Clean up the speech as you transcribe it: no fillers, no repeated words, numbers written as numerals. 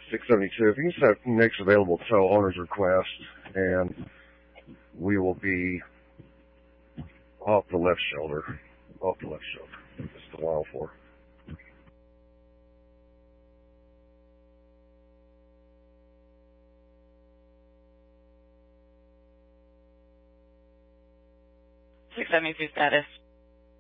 672. If you can set next available tow owner's request, and we will be off the left shoulder. Off the left shoulder. Just a while for. Six 72 status.